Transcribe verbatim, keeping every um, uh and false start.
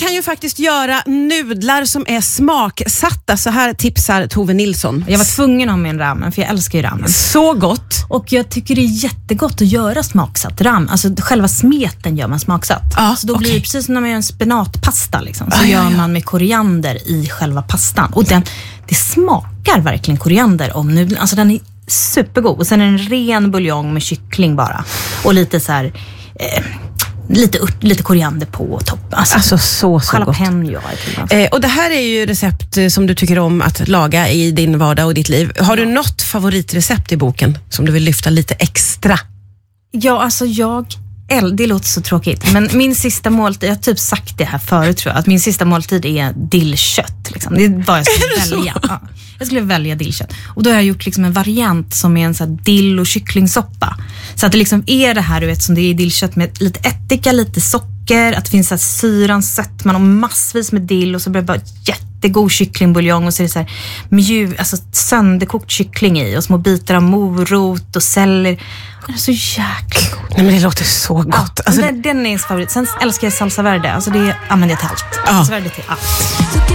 kan ju faktiskt göra nudlar som är smaksatta. Så här tipsar Tove Nilsson. Jag var tvungen att ha med en ramen, för jag älskar ju ramen. Så gott. Och jag tycker det är jättegott att göra smaksatt ram. Alltså själva smeten gör man smaksatt. Ja, så då okay. blir det precis som när man gör en spenatpasta liksom. Så ah, gör ja, ja. man med koriander i själva pastan. Och den, det smakar verkligen koriander om nudlarna. Alltså den är supergod. Och sen en ren buljong med kyckling bara. Och lite så här... Eh, Lite, lite koriander på toppen. Alltså, alltså så, så jalapeno gott. Eh, och det här är ju recept som du tycker om att laga i din vardag och ditt liv. Har du något favoritrecept i boken som du vill lyfta lite extra? Ja, alltså jag... Det låter så tråkigt, men min sista måltid, jag har typ sagt det här förut tror jag, att min sista måltid är dillkött. Liksom. Det är vad jag skulle välja. Ja, jag skulle välja dillkött. Och då har jag gjort liksom en variant som är en så här dill- och kycklingsoppa. Så att det liksom är det här, du vet, som det är dillkött med lite ättika, lite socker, att det finns så här syran, sötman och massvis med dill, och så blir det bara jättegod kycklingbuljong, och så är det så här mjuk, alltså sönderkokt kyckling i och små bitar av morot och selleri. Det är så jäkla god. Nej, men det låter så gott. Ja, alltså, den, den är en favorit. Sen älskar jag salsa verde. Alltså det använder jag till allt. Ja. Salsa verde till allt.